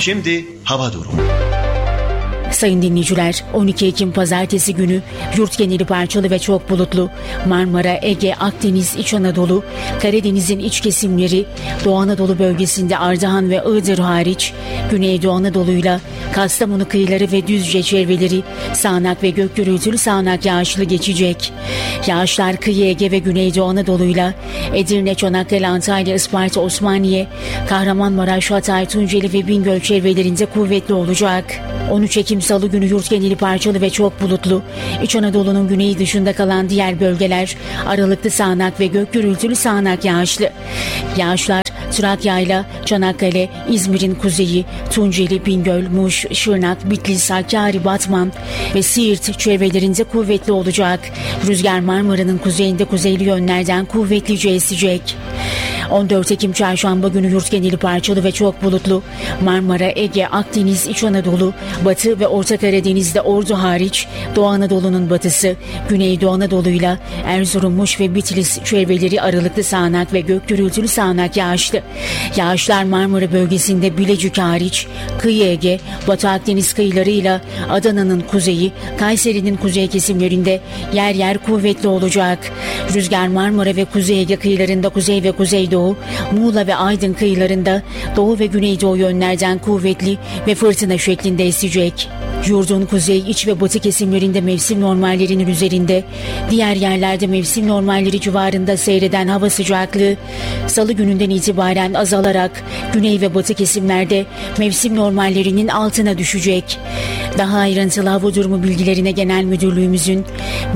Şimdi hava durumu. Sayın dinleyiciler, 12 Ekim Pazartesi günü yurt geneli parçalı ve çok bulutlu. Marmara, Ege, Akdeniz, İç Anadolu, Karadeniz'in iç kesimleri, Doğu Anadolu bölgesinde Ardahan ve Iğdır hariç, Güneydoğu Anadolu'yla Kastamonu kıyıları ve Düzce çevreleri sağanak ve gök gürültülü sağanak yağışlı geçecek. Yağışlar kıyı Ege ve Güneydoğu Anadolu'yla Edirne, Çanakkale, Antalya, Isparta, Osmaniye, Kahramanmaraş, Hatay, Tunceli ve Bingöl çevrelerinde kuvvetli olacak. 13 Ekim Salı günü yurt geneli parçalı ve çok bulutlu. İç Anadolu'nun güneyi dışında kalan diğer bölgeler aralıklı sağanak ve gök gürültülü sağanak yağışlı. Yağışlar Trakya'yla Çanakkale, İzmir'in kuzeyi, Tunceli, Bingöl, Muş, Şırnak, Bitlis, Hakkari, Batman ve Siirt çevrelerinde kuvvetli olacak. Rüzgar Marmara'nın kuzeyinde kuzeyli yönlerden kuvvetlice esecek. 14 Ekim Çarşamba günü yurt geneli parçalı ve çok bulutlu. Marmara, Ege, Akdeniz, İç Anadolu, Batı ve Orta Karadeniz'de Ordu hariç Doğu Anadolu'nun batısı, Güneydoğu Anadolu'yla Erzurum, Muş ve Bitlis çevreleri aralıklı sağanak ve gök gürültülü sağanak yağışlı. Yağışlar Marmara bölgesinde Bilecik hariç kıyı Ege, Batı Akdeniz kıyılarıyla Adana'nın kuzeyi, Kayseri'nin kuzey kesimlerinde yer yer kuvvetli olacak. Rüzgar Marmara ve Kuzey Ege kıyılarında kuzey ve kuzeydoğu, Muğla ve Aydın kıyılarında doğu ve güneydoğu yönlerden kuvvetli ve fırtına şeklinde esecek. Yurdun kuzey, iç ve batı kesimlerinde mevsim normallerinin üzerinde, diğer yerlerde mevsim normalleri civarında seyreden hava sıcaklığı Salı gününden itibaren azalarak güney ve batı kesimlerde mevsim normallerinin altına düşecek. Daha ayrıntılı hava durumu bilgilerine Genel Müdürlüğümüzün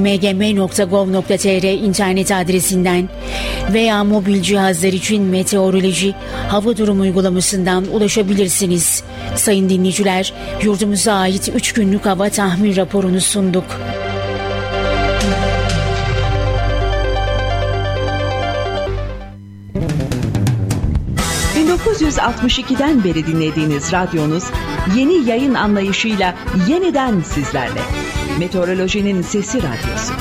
mgm.gov.tr internet adresinden veya mobil cihazlar için meteoroloji hava durumu uygulamasından ulaşabilirsiniz. Sayın dinleyiciler, yurdumuza ait 3 günlük hava tahmin raporunu sunduk. ...1962'den beri dinlediğiniz radyonuz... ...yeni yayın anlayışıyla yeniden sizlerle. Meteorolojinin Sesi Radyosu.